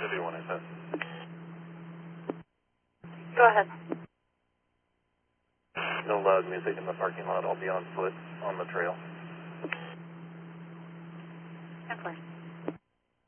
City when I said. Go ahead. No loud music in the parking lot. I'll be on foot on the trail. Okay.